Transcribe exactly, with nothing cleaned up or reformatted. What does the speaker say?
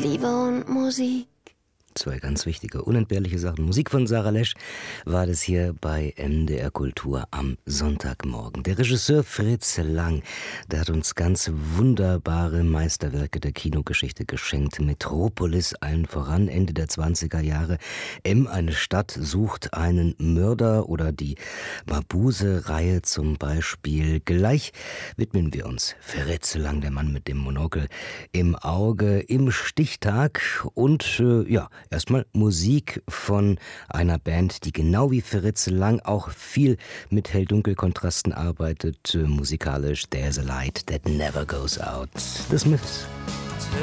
Liebe und Musik. Zwei ganz wichtige, unentbehrliche Sachen. Musik von Sarah Lesch war das hier bei M D R Kultur am Sonntagmorgen. Der Regisseur Fritz Lang, der hat uns ganz wunderbare Meisterwerke der Kinogeschichte geschenkt. Metropolis allen voran, Ende der zwanziger Jahre. M, eine Stadt sucht einen Mörder oder die Mabuse-Reihe zum Beispiel. Gleich widmen wir uns Fritz Lang, der Mann mit dem Monokel im Auge, im Stichtag und äh, ja, erstmal Musik von einer Band, die genau wie Fritz Lang auch viel mit Hell-Dunkel-Kontrasten arbeitet. Musikalisch There's a Light That Never Goes Out. The Smiths.